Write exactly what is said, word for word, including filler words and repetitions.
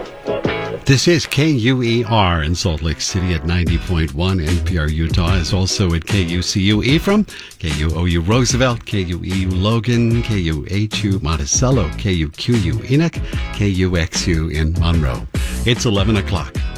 This is K U E R in Salt Lake City at ninety point one. N P R Utah is also at K U C U Ephraim, K U O U Roosevelt, K U E U Logan, K U H U Monticello, K U Q U Enoch, K U X U in Monroe. It's eleven o'clock.